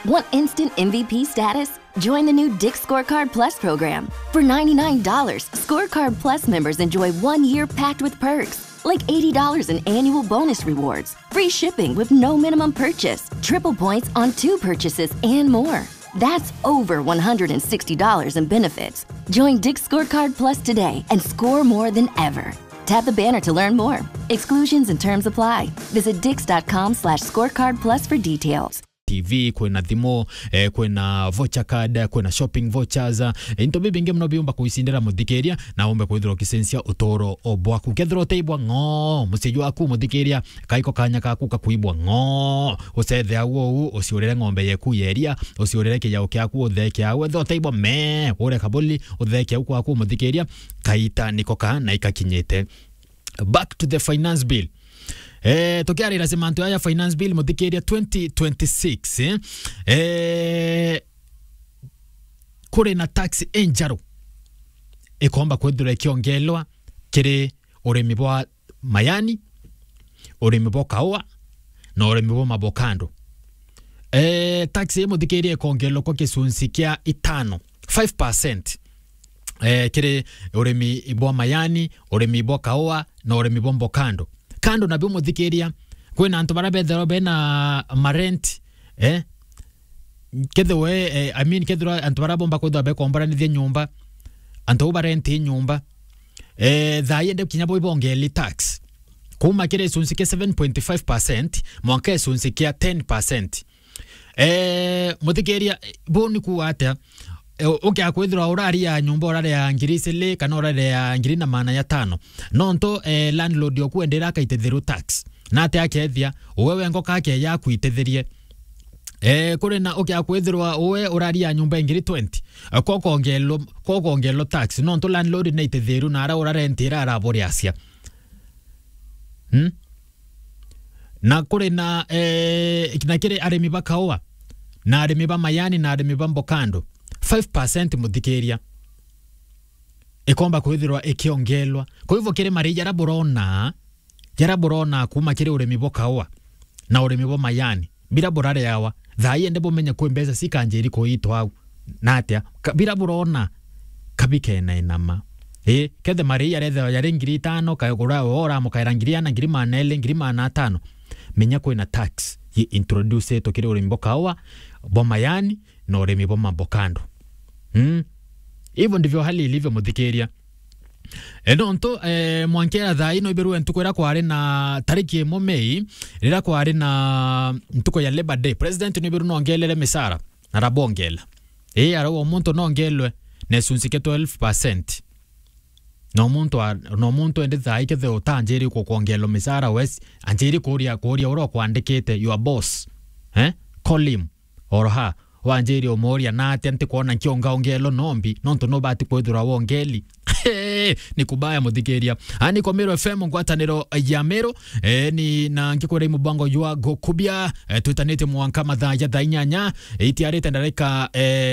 Want instant MVP status? Join the new Dick's Scorecard Plus program. For $99, Scorecard Plus members enjoy 1 year packed with perks, like $80 in annual bonus rewards, free shipping with no minimum purchase, triple points on 2 purchases, and more. That's over $160 in benefits. Join Dick's Scorecard Plus today and score more than ever. Tap the banner to learn more. Exclusions and terms apply. Visit dix.com/scorecard plus for details. TV, kwena thimo, kwena voucher card, kwena shopping vouchers, into bibinge mno biumba kuisindira muthikeria na ombe kwithiro kisensia utoro obwaku kethiro teibwa ngo musiju aku muthikeria kaiko kanya kaku kakuibwa ngo usethe awo uciurire ngombe yeku yeria uciurire kiyao kyaku utheke awe tho teibwa me ure kaboli utheke aku aku muthikeria kaita nikoka na ikakinyete. Back to the finance bill. Tokiarira semanto ya finance bill muthikeria 2026 kure na tax enjaro ikomba kwethura kiongelwa kiri urimi bwa mayani, urimi bwa kawa na urimi bwa mabokando. Tax muthikeria kongelwa kwa kisunsi kia 5% kiri urimi bwa mayani, urimi bwa kawa na urimi bwa mbokando. Kando na bimu thikeria kwena antu barabethero bena marent kethe kethe antu barabomba kwethwa be kombaranithia nyumba antu barenti nyumba thayende kinyabo ibongeli tax kuma kire sunsikia 7.5% mwanka sunsikia 10%. Muthikeria boni kuata okay akwithira urari ya nyumba urari ya ngirisele kana urari ya ngirina mana ya 5 nonto landlord yokuendera kaitetheru tax na ate akethia wewe ngoka yake ya kuitetherie kure na okay akwithirwa we urari ya nyumba ngiri 20 kokongelo tax nonto landlord na itetheru na ara urarentira arabori asia na kure na kinakire aremi bakaoa na aremi ba mayani na aremi ba mbokando 5% muthikeria ikomba kwithirwa ikiongelwa. Kwa hivyo kire mari yaraborona kuma kire uremi bokawa na uremi bo mayani bila borare yawa thai ende bomenya kwembeza sikanjeri ko itwa natia bila borona kabike na inama kethe mari yare ngiri 5 kayogora ora mukairangiri na ngiri manele ngiri mana 5 menya kwena tax yi introduce to kire uremi bokawa bo mayani na uremi bo mabokando. Hivyo ndivyo hali ilivyo muthikeria. Nonto mwankera thai no iberu entukwera kware na tariki 1 Mei rira kware na ntuko ya Labor Day. President no iberu nongelere misara na rabongela arawo omuntu nongelwe nesunsike 12%. No muntu ende thai kethe utanjeri ko kongelo misara wes anjeri koria uro kwandikite your boss call him or her wanjeri omoria na atente kuona kionga ongelo nombi nonto no bati kwethura wongeli ni kubaya muthikeria ani kwa Mero FM ngwataniro ya Mero ni na ngikwera imubango ywa gokubia tutanete mwanka mathaa ya thainyanya itiarete ndareka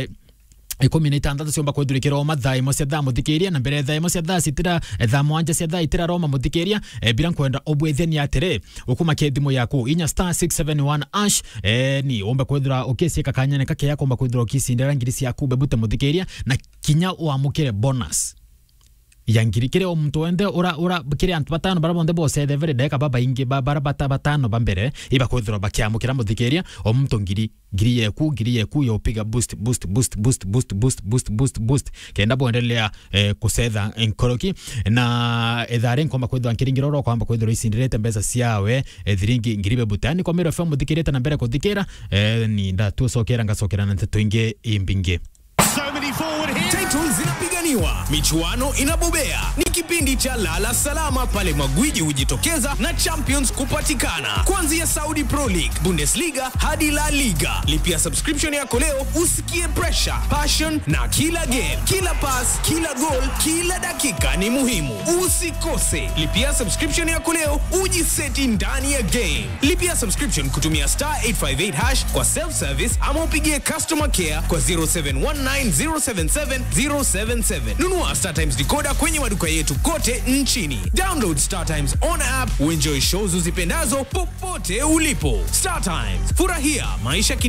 16 ciomba kwithurikira o mathaa imo cia thaa muthikeria na mbere thaa imo cia thaa citira thaa mwanja cia thaa itira roma muthikeria bila kwenda obwethenia atire ukuma kethimo yaku inya *671# ni omba kwithura ukisieka kanyane kake yako omba kwithura ukisindira ngiri ciaku bebute muthikeria na kinya uamukire bonus yangiri kire omuntu wende ora kire antu batano barabonde bose the very day kababa ingi bara batano bambere iba kwithura bakiamukira muthikeria omuntu ngiri yeku yopiga boost kenda boendelea kusetha enkoroki na ethare nkomba kwithura nkiringiroro kwamba kwithura isindirete mbesa ciawe thiringi ngiribe butani kwa Mero FM muthikirete na mbere kuthikira ni ndatusokera ngasokera na tuinge imbinge. So many forward here. Titles zinapiganiwa, michuano inabobea. Ni kipindi cha lala salama pale magwiji hujitokeza na champions kupatikana. Kuanzia Saudi Pro League, Bundesliga hadi La Liga. Lipia subscription yako leo usikie pressure, passion na kila game, kila pass, kila goal, kila dakika ni muhimu. Usikose. Lipia subscription yako leo ujiseti ndani ya game. Lipia subscription kutumia *858# kwa self service ama upigie customer care kwa 0719077077. Nunua StarTimes decoder kwenye maduka yetu kote nchini. Download StarTimes on app, uenjoy shows uzipendazo popote ulipo. StarTimes, furahia maisha